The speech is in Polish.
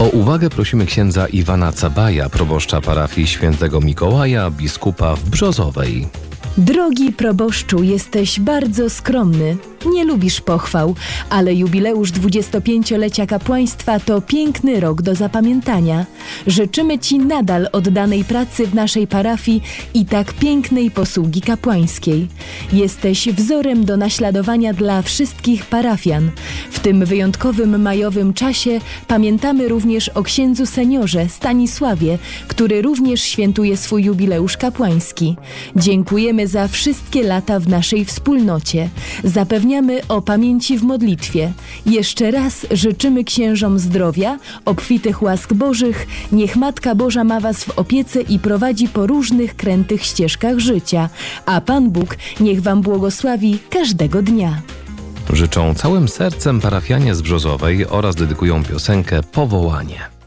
O uwagę prosimy księdza Iwana Cabaja, proboszcza parafii Świętego Mikołaja, biskupa w Brzozowej. Drogi proboszczu, jesteś bardzo skromny. Nie lubisz pochwał, ale jubileusz 25-lecia kapłaństwa to piękny rok do zapamiętania. Życzymy Ci nadal oddanej pracy w naszej parafii i tak pięknej posługi kapłańskiej. Jesteś wzorem do naśladowania dla wszystkich parafian. W tym wyjątkowym majowym czasie pamiętamy również o księdzu seniorze Stanisławie, który również świętuje swój jubileusz kapłański. Dziękujemy za wszystkie lata w naszej wspólnocie. Zapewniamy o pamięci w modlitwie. Jeszcze raz życzymy księżom zdrowia, obfitych łask Bożych. Niech Matka Boża ma Was w opiece i prowadzi po różnych krętych ścieżkach życia. A Pan Bóg niech Wam błogosławi każdego dnia. Życzą całym sercem parafianie z Brzozowej oraz dedykują piosenkę Powołanie.